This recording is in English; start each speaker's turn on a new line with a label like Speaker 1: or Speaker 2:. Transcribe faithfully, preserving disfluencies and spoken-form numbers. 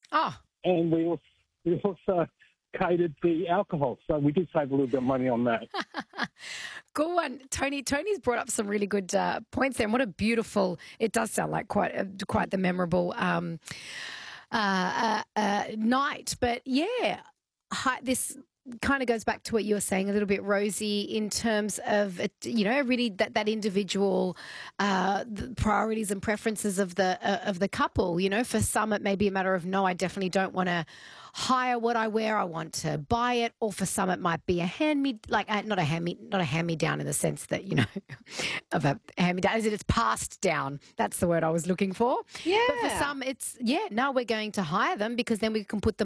Speaker 1: Oh,
Speaker 2: and we also, we also catered the alcohol. So we did save a little bit of money on that.
Speaker 1: good one, Tony. Tony's brought up some really good uh, points there, and what a beautiful. It does sound like quite a, quite the memorable um, uh, uh, uh, night. But yeah, hi, this kind of goes back to what you were saying a little bit, Rosie, in terms of it, you know, really that that individual uh, the priorities and preferences of the uh, of the couple. You know, for some it may be a matter of no, I definitely don't want to hire what I wear. I want to buy it, or for some it might be a hand me like uh, not a hand me not a hand me down in the sense that you know of a hand me down, as in it's passed down. That's the word I was looking for. But for
Speaker 3: Yeah.
Speaker 1: some, it's yeah. Now we're going to hire them because then we can put them